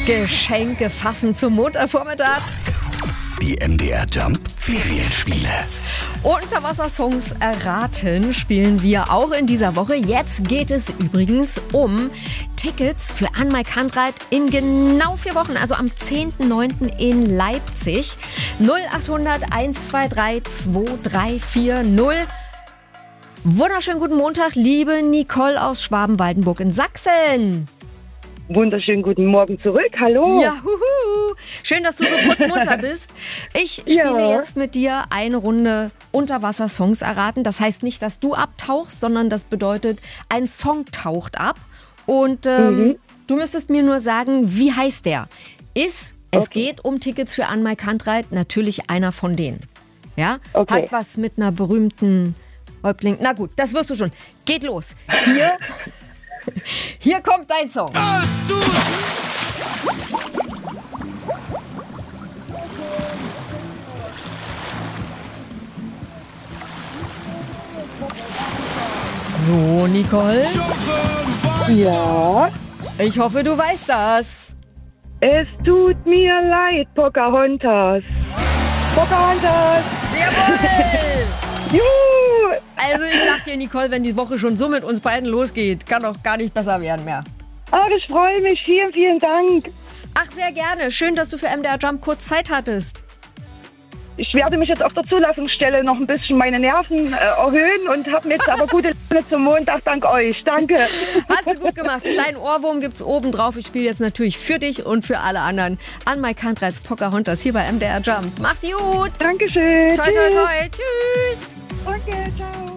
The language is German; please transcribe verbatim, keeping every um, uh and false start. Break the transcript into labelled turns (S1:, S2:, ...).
S1: Geschenke fassen zum Montagvormittag.
S2: Die M D R Jump Ferienspiele.
S1: Unterwasser-Songs erraten spielen wir auch in dieser Woche. Jetzt geht es übrigens um Tickets für Anmai Kantreit in genau vier Wochen, also am zehnten neunten in Leipzig. null achthundert eins zwei drei zwei drei vier null. Wunderschönen guten Montag, liebe Nicole aus Schwaben-Waldenburg in Sachsen.
S3: Wunderschönen guten Morgen zurück. Hallo.
S1: Ja, huhu. Schön, dass du so kurz munter bist. Ich spiele
S3: Ja.
S1: jetzt mit dir eine Runde Unterwasser-Songs erraten. Das heißt nicht, dass du abtauchst, sondern das bedeutet, ein Song taucht ab. Und ähm,
S3: Mhm.
S1: du müsstest mir nur sagen, wie heißt der? Ist, es
S3: Okay.
S1: geht um Tickets für Anmai Kantreit, natürlich einer von denen. Ja?
S3: Okay.
S1: Hat was mit einer berühmten Häuptling. Na gut, das wirst du schon. Geht los. Hier, hier kommt dein Song. So, Nicole,
S3: Ja.
S1: ich hoffe, du weißt das.
S3: Es tut mir leid, Pocahontas. Pocahontas.
S1: Jawohl!
S3: Juhu.
S1: Also ich sag dir, Nicole, wenn die Woche schon so mit uns beiden losgeht, kann doch gar nicht besser werden mehr.
S3: Ach, ich freue mich. Vielen, vielen Dank.
S1: Ach, sehr gerne. Schön, dass du für M D R Jump kurz Zeit hattest.
S3: Ich werde mich jetzt auf der Zulassungsstelle noch ein bisschen meine Nerven äh, erhöhen und habe jetzt aber gute Laune zum Montag dank euch. Danke.
S1: Hast du gut gemacht. Kleinen Ohrwurm gibt's oben drauf. Ich spiele jetzt natürlich für dich und für alle anderen Anmai Kantreits Pocahontas hier bei M D R Jump. Mach's gut.
S3: Dankeschön.
S1: Toi, toi, toi. Tschüss.
S3: Danke, ciao.